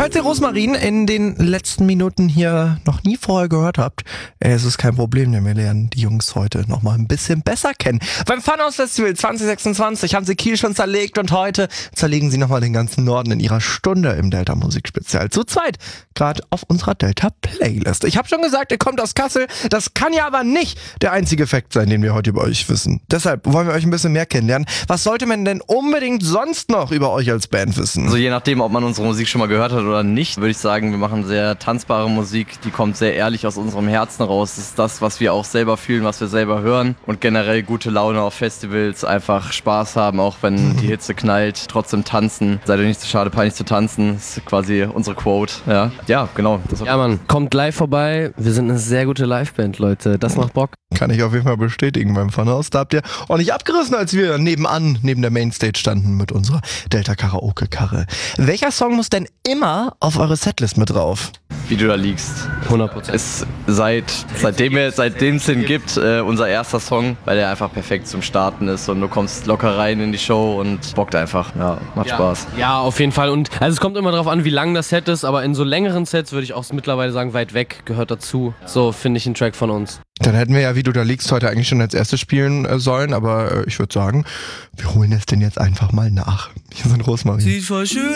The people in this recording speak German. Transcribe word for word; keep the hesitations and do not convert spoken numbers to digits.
Falls ihr Rosmarin in den letzten Minuten hier noch nie vorher gehört habt, es ist kein Problem, denn wir lernen die Jungs heute noch mal ein bisschen besser kennen. Beim Funhouse Festival zwanzig sechsundzwanzig haben sie Kiel schon zerlegt und heute zerlegen sie nochmal den ganzen Norden in ihrer Stunde im Delta Musikspezial. Zu zweit, gerade auf unserer Delta Playlist. Ich habe schon gesagt, ihr kommt aus Kassel. Das kann ja aber nicht der einzige Fakt sein, den wir heute über euch wissen. Deshalb wollen wir euch ein bisschen mehr kennenlernen. Was sollte man denn unbedingt sonst noch über euch als Band wissen? Also je nachdem, ob man unsere Musik schon mal gehört hat oder nicht, würde ich sagen, wir machen sehr tanzbare Musik, die kommt sehr ehrlich aus unserem Herzen raus. Das ist das, was wir auch selber fühlen, was wir selber hören und generell gute Laune auf Festivals, einfach Spaß haben, auch wenn die Hitze knallt, trotzdem tanzen. Seid ihr nicht zu schade, peinlich zu tanzen, das ist quasi unsere Quote. Ja, ja genau. Das ja, Mann, kommt live vorbei. Wir sind eine sehr gute Liveband, Leute. Das macht Bock. Kann ich auf jeden Fall bestätigen beim Funhouse. Da habt ihr ordentlich abgerissen, als wir nebenan, neben der Mainstage standen mit unserer Delta Karaoke Karre. Welcher Song muss denn immer auf eure Setlist mit drauf? Wie du da liegst. hundert Prozent. Ist seit, seitdem wir, seitdem es den gibt, äh, unser erster Song, weil der einfach perfekt zum Starten ist und du kommst locker rein in die Show und bockt einfach. Ja, macht ja. Spaß. Ja, auf jeden Fall. Und also es kommt immer darauf an, wie lang das Set ist, aber in so längeren Sets würde ich auch mittlerweile sagen, weit weg gehört dazu. So finde ich einen Track von uns. Dann hätten wir ja, wie du da liegst, heute eigentlich schon als erstes spielen äh, sollen, aber äh, ich würde sagen, wir holen es denn jetzt einfach mal nach. Hier sind Rosmarin. Sieht voll schön